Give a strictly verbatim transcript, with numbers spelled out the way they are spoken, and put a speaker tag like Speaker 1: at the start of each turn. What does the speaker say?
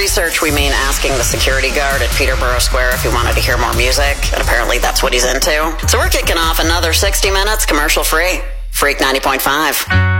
Speaker 1: research, we mean asking the security guard at Peterborough Square if he wanted to hear more music, and apparently that's what he's into. So we're kicking off another sixty minutes commercial-free. Freak ninety point five.